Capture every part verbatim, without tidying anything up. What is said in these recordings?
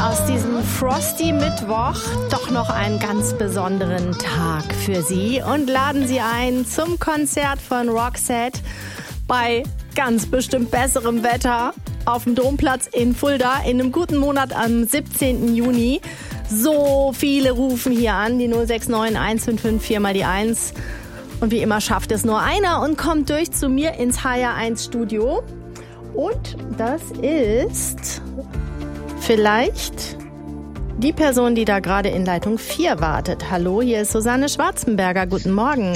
aus diesem Frosty Mittwoch doch noch einen ganz besonderen Tag für Sie und laden Sie ein zum Konzert von Roxette bei ganz bestimmt besserem Wetter auf dem Domplatz in Fulda in einem guten Monat am siebzehnten Juni. So viele rufen hier an, die null sechs neun eins fünf fünf vier mal die eins. Und wie immer schafft es nur einer und kommt durch zu mir ins H R eins Studio. Und das ist vielleicht die Person, die da gerade in Leitung vier wartet. Hallo, hier ist Susanne Schwarzenberger. Guten Morgen.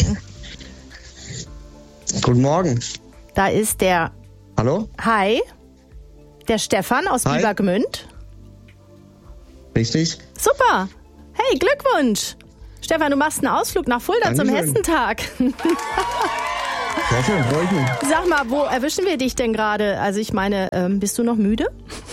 Guten Morgen. Da ist der... Hallo? Hi. Der Stefan aus Hi. Biebergmünd. Richtig. Super. Hey, Glückwunsch. Stefan, du machst einen Ausflug nach Fulda Dankeschön. zum Hessentag. Sehr schön, freue ich mich. Sag mal, wo erwischen wir dich denn gerade? Also ich meine, ähm, bist du noch müde?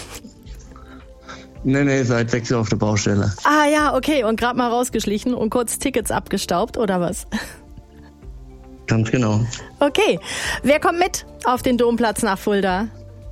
Nee, nee, seit sechs Uhr auf der Baustelle. Ah ja, okay. Und gerade mal rausgeschlichen und kurz Tickets abgestaubt, oder was? Ganz genau. Okay. Wer kommt mit auf den Domplatz nach Fulda?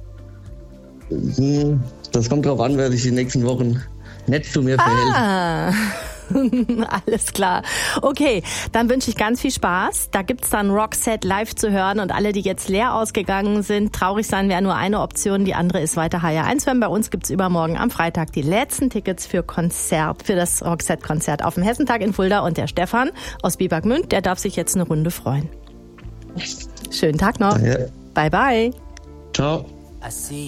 Hm, Das kommt drauf an, wer sich die nächsten Wochen nett zu mir verhält. Ah, alles klar. Okay, dann wünsche ich ganz viel Spaß. Da gibt's dann Roxette live zu hören und alle, die jetzt leer ausgegangen sind, traurig sein wäre nur eine Option, die andere ist weiter H R eins hören. Bei uns gibt's übermorgen am Freitag die letzten Tickets für Konzert, für das Roxette-Konzert auf dem Hessentag in Fulda und der Stefan aus Biebergmünd, der darf sich jetzt eine Runde freuen. Schönen Tag noch. Danke. Bye, bye. Ciao. I see